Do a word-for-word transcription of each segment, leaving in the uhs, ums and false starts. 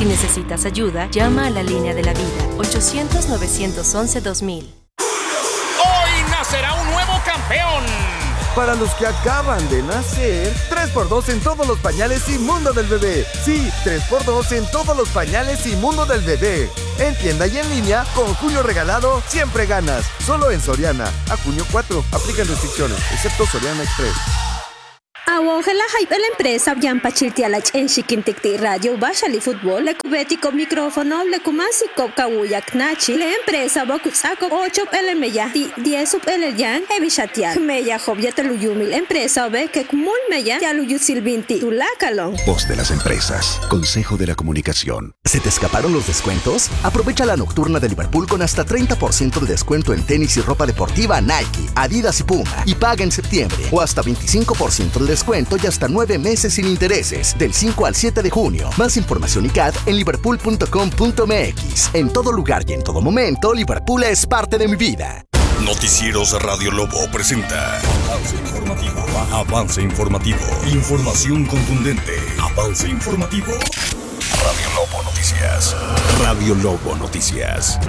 necesitas ayuda, llama a la línea de la vida, ochocientos, novecientos once, dos mil. ¡Hoy nacerá un nuevo campeón! Para los que acaban de nacer, tres por dos en todos los pañales y mundo del bebé. Sí, tres por dos en todos los pañales y mundo del bebé. En tienda y en línea, con Julio Regalado, siempre ganas. Solo en Soriana. A junio cuatro. Aplican restricciones, excepto Soriana Express. Awongela hype la empresa Yampa Chiltialach en Shikintikti Radio Bashali Fútbol le cubetico micrófono le kumasico kawuyak nachi la empresa Bakusako ocho elemeya di diez sub eleyan evishatial meya hobya teluyumil empresa ve que kumul meya yaluyu silvinti tulakalon. Voz de las empresas. Consejo de la Comunicación. ¿Se te escaparon los descuentos? Aprovecha la nocturna de Liverpool con hasta treinta por ciento de descuento en tenis y ropa deportiva Nike, Adidas y Puma y paga en septiembre o hasta veinticinco por ciento de descuento y hasta nueve meses sin intereses del cinco al siete de junio. Más información y C A D en liverpool punto com punto m x. En todo lugar y en todo momento, Liverpool es parte de mi vida. Noticieros Radio Lobo presenta Avance Informativo. Avance Informativo. Información contundente. Avance Informativo. Radio Lobo Noticias. Radio Lobo Noticias.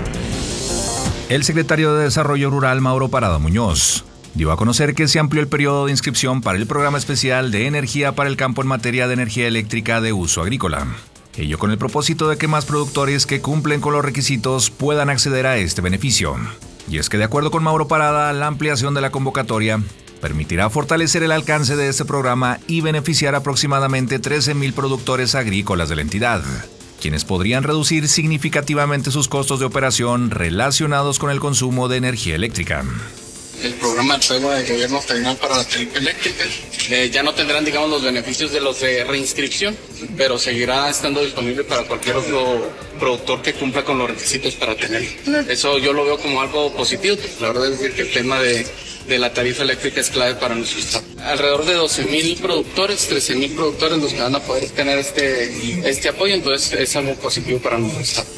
El secretario de Desarrollo Rural, Mauro Parada Muñoz, dio a conocer que se amplió el periodo de inscripción para el programa especial de energía para el campo en materia de energía eléctrica de uso agrícola. Ello con el propósito de que más productores que cumplen con los requisitos puedan acceder a este beneficio. Y es que de acuerdo con Mauro Parada, la ampliación de la convocatoria permitirá fortalecer el alcance de este programa y beneficiar aproximadamente trece mil productores agrícolas de la entidad, quienes podrían reducir significativamente sus costos de operación relacionados con el consumo de energía eléctrica. El programa de prueba del gobierno federal para la tarifa eléctrica eh, ya no tendrán, digamos, los beneficios de los de reinscripción, pero seguirá estando disponible para cualquier otro productor que cumpla con los requisitos para tenerlo. Eso yo lo veo como algo positivo. La verdad es que el tema de, de la tarifa eléctrica es clave para nuestro estado. Alrededor de doce mil productores, trece mil productores los que van a poder tener este, este apoyo, entonces es algo positivo para nuestro estado.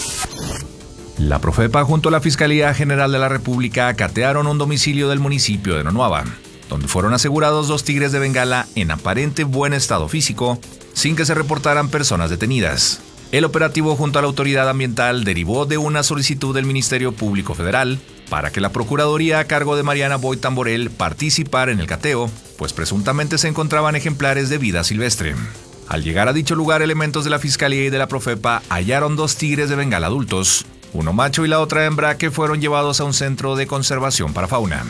La Profepa junto a la Fiscalía General de la República catearon un domicilio del municipio de Nonuava, donde fueron asegurados dos tigres de Bengala en aparente buen estado físico, sin que se reportaran personas detenidas. El operativo junto a la autoridad ambiental derivó de una solicitud del Ministerio Público Federal para que la Procuraduría a cargo de Mariana Boy Tamborel participara en el cateo, pues presuntamente se encontraban ejemplares de vida silvestre. Al llegar a dicho lugar, elementos de la Fiscalía y de la Profepa hallaron dos tigres de Bengala adultos, uno macho y la otra hembra, que fueron llevados a un centro de conservación para fauna.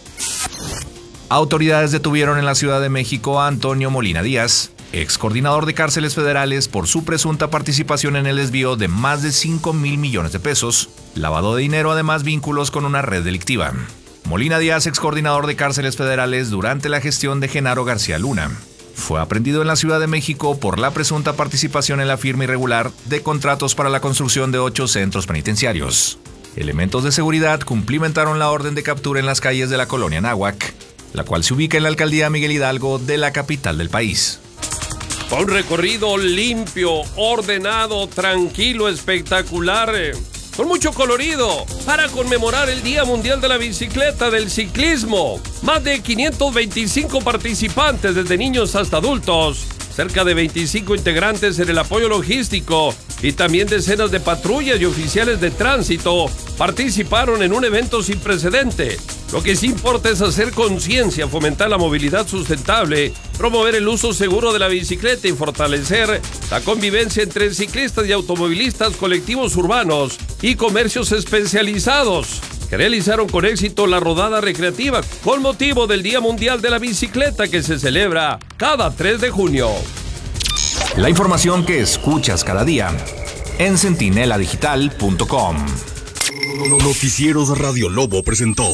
Autoridades detuvieron en la Ciudad de México a Antonio Molina Díaz, ex coordinador de cárceles federales, por su presunta participación en el desvío de más de cinco mil millones de pesos, lavado de dinero, además vínculos con una red delictiva. Molina Díaz, ex coordinador de cárceles federales durante la gestión de Genaro García Luna, fue aprendido en la Ciudad de México por la presunta participación en la firma irregular de contratos para la construcción de ocho centros penitenciarios. Elementos de seguridad cumplimentaron la orden de captura en las calles de la colonia Náhuac, la cual se ubica en la alcaldía Miguel Hidalgo de la capital del país. Un recorrido limpio, ordenado, tranquilo, espectacular, con mucho colorido, para conmemorar el Día Mundial de la Bicicleta, del ciclismo. Más de quinientos veinticinco participantes, desde niños hasta adultos, cerca de veinticinco integrantes en el apoyo logístico y también decenas de patrullas y oficiales de tránsito participaron en un evento sin precedente. Lo que sí importa es hacer conciencia, fomentar la movilidad sustentable, promover el uso seguro de la bicicleta y fortalecer la convivencia entre ciclistas y automovilistas, colectivos urbanos y comercios especializados, que realizaron con éxito la rodada recreativa con motivo del Día Mundial de la Bicicleta, que se celebra cada tres de junio. La información que escuchas cada día en centinela digital punto com. Noticieros Radio Lobo presentó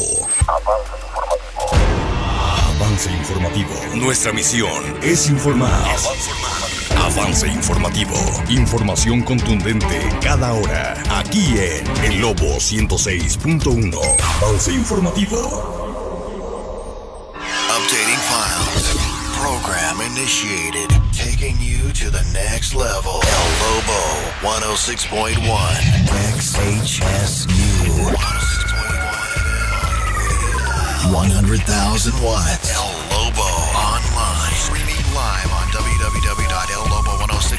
Avance Informativo. Nuestra misión es informar. Avance Informativo. Información contundente cada hora. Aquí en El Lobo ciento seis punto uno. Avance Informativo. Updating files. Program initiated. Taking you to the next level. El Lobo one oh six point one. X H S U. one hundred thousand watts. El Lobo online. Streaming live on w w w dot el lobo one oh six